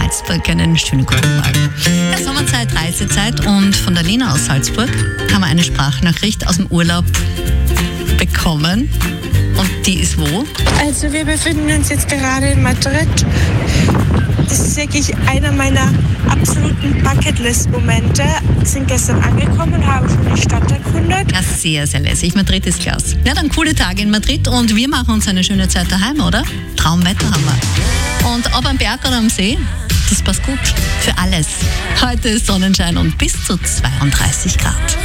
Salzburg einen schönen guten Morgen. Ja, Sommerzeit, Reisezeit und von der Lena aus Salzburg haben wir eine Sprachnachricht aus dem Urlaub bekommen. Und die ist wo? Also wir befinden uns jetzt gerade in Madrid. Das ist wirklich einer meiner absoluten Bucketlist-Momente. Wir sind gestern angekommen und haben schon die Stadt erkundet. Ja, sehr, sehr lässig. Madrid ist klasse. Ja, dann coole Tage in Madrid und wir machen uns eine schöne Zeit daheim, oder? Traumwetter haben wir. Und ob am Berg oder am See, das passt gut für alles. Heute ist Sonnenschein und bis zu 32 Grad.